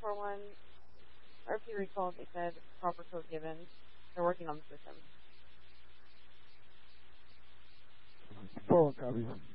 441 RP recall, they said proper code given. They're working on the system. 4-1 copies.